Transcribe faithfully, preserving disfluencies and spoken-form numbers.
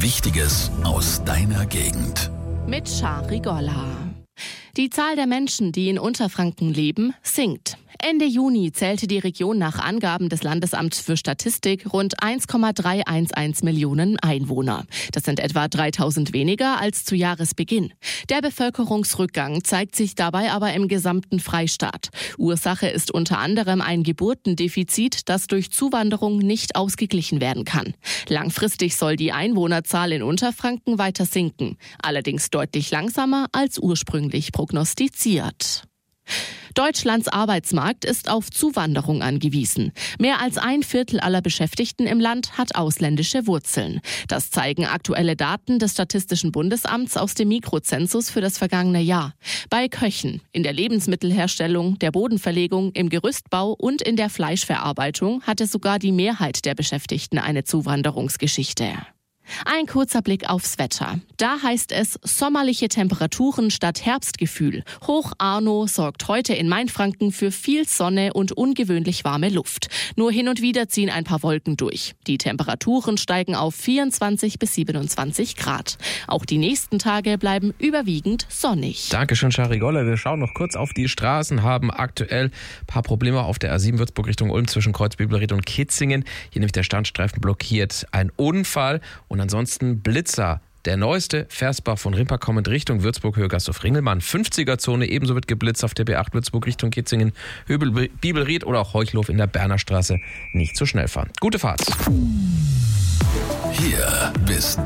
Wichtiges aus deiner Gegend. Mit Shari Golla. Die Zahl der Menschen, die in Unterfranken leben, sinkt. Ende Juni zählte die Region nach Angaben des Landesamts für Statistik rund eins Komma dreihundertelf Millionen Einwohner. Das sind etwa dreitausend weniger als zu Jahresbeginn. Der Bevölkerungsrückgang zeigt sich dabei aber im gesamten Freistaat. Ursache ist unter anderem ein Geburtendefizit, das durch Zuwanderung nicht ausgeglichen werden kann. Langfristig soll die Einwohnerzahl in Unterfranken weiter sinken, allerdings deutlich langsamer als ursprünglich prognostiziert. Deutschlands Arbeitsmarkt ist auf Zuwanderung angewiesen. Mehr als ein Viertel aller Beschäftigten im Land hat ausländische Wurzeln. Das zeigen aktuelle Daten des Statistischen Bundesamts aus dem Mikrozensus für das vergangene Jahr. Bei Köchen, in der Lebensmittelherstellung, der Bodenverlegung, im Gerüstbau und in der Fleischverarbeitung hatte sogar die Mehrheit der Beschäftigten eine Zuwanderungsgeschichte. Ein kurzer Blick aufs Wetter. Da heißt es sommerliche Temperaturen statt Herbstgefühl. Hoch Arno sorgt heute in Mainfranken für viel Sonne und ungewöhnlich warme Luft. Nur hin und wieder ziehen ein paar Wolken durch. Die Temperaturen steigen auf vierundzwanzig bis siebenundzwanzig Grad. Auch die nächsten Tage bleiben überwiegend sonnig. Dankeschön, Shari Golla. Wir schauen noch kurz auf die Straßen, haben aktuell ein paar Probleme auf der A sieben Würzburg Richtung Ulm zwischen Kreuz-Bibelried und Kitzingen. Hier nämlich der Standstreifen blockiert. Ein Unfall. Und ansonsten Blitzer. Der neueste Versbach von Rimpa kommend Richtung Würzburg, Höhe Gasthof-Ringelmann. fünfziger-Zone, ebenso wird geblitzt auf der B acht Würzburg Richtung Kitzingen, Höbel, Bibelried oder auch Heuchlof in der Berner Straße. Nicht zu schnell fahren. Gute Fahrt. Hier bist